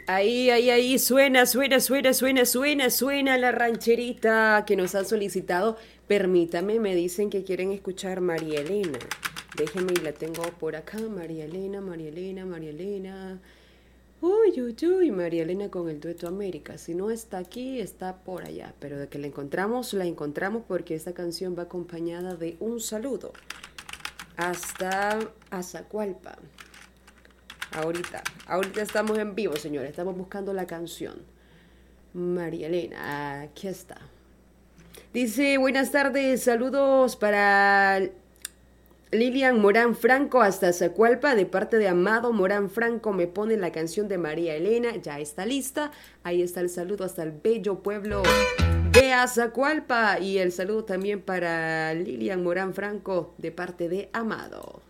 Ahí, suena la rancherita que nos han solicitado. Permítame, me dicen que quieren escuchar María Elena. Déjeme y la tengo por acá. María Elena, María Elena, María Elena. Uy, uy, uy, María Elena con el dueto América. Si no está aquí, está por allá. Pero de que la encontramos porque esta canción va acompañada de un saludo hasta Azacualpa. Ahorita estamos en vivo, señores. Estamos buscando la canción. María Elena, aquí está. Dice, buenas tardes, saludos para Lilian Morán Franco hasta Zacualpa, de parte de Amado Morán Franco, me pone la canción de María Elena, ya está lista. Ahí está el saludo hasta el bello pueblo de Azacualpa y el saludo también para Lilian Morán Franco, de parte de Amado.